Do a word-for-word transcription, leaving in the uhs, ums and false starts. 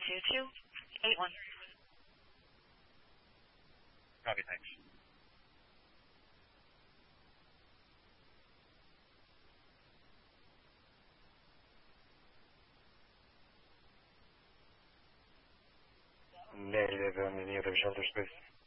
two two eight one. Copy, thanks. Negative on any other shelter space.